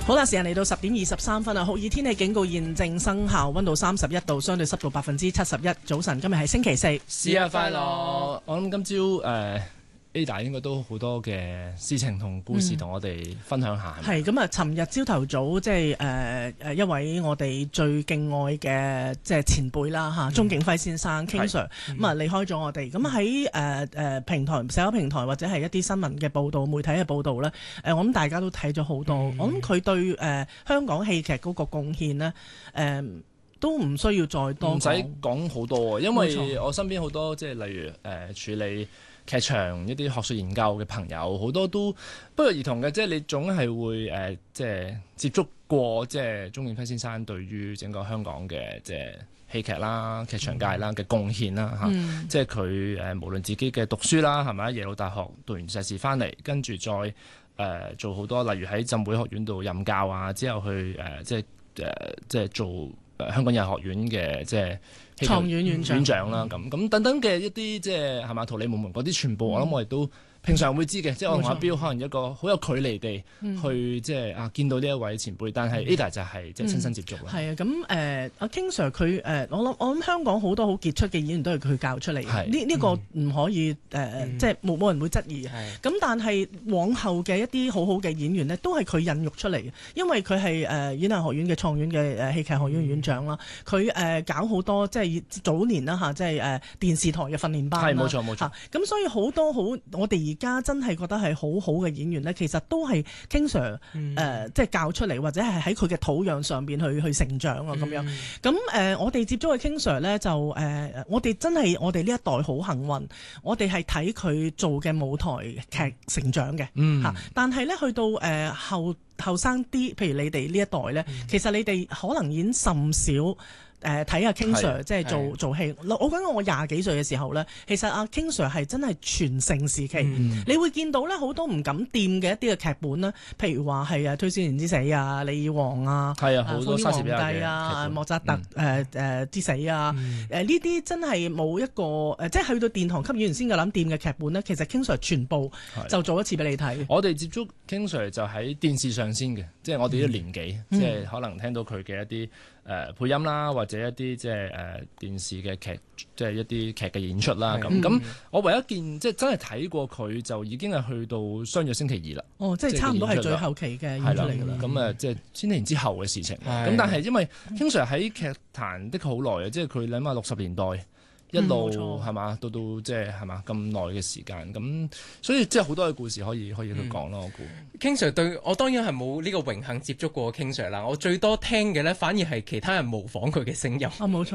好啦，時間嚟到10:23啊，酷熱天氣警告現正生效，溫度31度，相對濕度71%。早晨，今日係星期四， 節日快樂！我諗今朝Ada 應該都好多嘅事情同故事同我哋分享下。 係咁啊！尋日朝頭早即係一位我哋最敬愛嘅即係前輩啦嚇，鍾景輝先生 King Sir 咁啊離開咗我哋。咁喺平台社交平台或者係一啲新聞嘅報導、媒體嘅報導咧，我諗大家都睇咗好多。我諗佢對香港戲劇嗰個貢獻呢，都唔需要再多，唔使講好多，因為我身邊好多即係例如處理劇場一啲學術研究嘅朋友，好多都不約而同嘅，即係你總係會即係接觸過即係鍾景輝先生對於整個香港嘅即係戲劇啦、劇場界啦嘅貢獻啦嚇，即係佢無論自己嘅讀書啦，係咪耶魯大學讀完碩士翻嚟，跟住再做好多，例如喺浸會學院度任教啊，之後去即係做香港藝術學院嘅即係創院院長啦，咁等等嘅一啲即係係嘛桃李滿門嗰啲全部，我諗我哋都平常會知嘅，即係我同阿標可能一個好有距離地去即係見到呢一位前輩，但係 Ada 就係即係親身接觸啦。 係啊，咁阿 King Sir 佢我諗香港好多好傑出嘅演員都係佢教出嚟嘅，呢個唔可以即係冇人會質疑嘅。咁但係往後嘅一啲好好嘅演員呢，都係佢孕育出嚟嘅，因為佢係演藝學院嘅創院嘅戲劇學院院長啦，佢搞好多即係早年啦嚇，即係電視台嘅訓練班啦。 係冇錯。 咁所以好多我哋而家真係覺得係好好嘅演員呢，其實都係 King Sir 即係教出嚟，或者係喺佢嘅土壤上邊去成長啊咁樣。咁我哋接觸嘅 King Sir 呢，就我哋真係我哋呢一代好幸運，我哋係睇佢做嘅舞台劇成長嘅嚇。但係呢，去到後生啲，譬如你哋呢一代呢，其實你哋可能已經甚少睇下 King Sir 即係做戲。我講我20幾歲嘅時候呢，其實阿 King Sir 係真係全盛時期。你會見到呢好多唔敢掂嘅一啲嘅劇本啦，譬如話係推銷員之死啊、李爾王啊、 好多莎士比亞皇帝啊、莫扎特之死啊，呢啲真係冇一個即係去到殿堂級演員先夠膽掂嘅劇本呢，其實 King Sir 全部就做一次俾你睇。 我哋接觸 King Sir 就喺電視上先嘅，即係我哋啲年紀，即係可能聽到佢嘅一啲配音啦，或者一啲即係電視嘅劇，即係一啲劇嘅演出啦。咁我唯一見即係真係睇過佢，就已經係去到《相約星期二》啦。哦， 即係差唔多係最後期嘅演出嚟㗎啦。 咁即係千年之後嘅事情。咁但係因為 King Sir 喺劇壇的確好耐啊，即係佢諗下60年代。一路係嘛，到即係係嘛咁耐嘅時間，咁所以即係好多嘅故事可以去講咯。我估 King Sir 對我當然係冇呢個榮幸接觸過 King Sir 啦，我最多聽嘅咧反而係其他人模仿佢嘅聲音。 冇錯。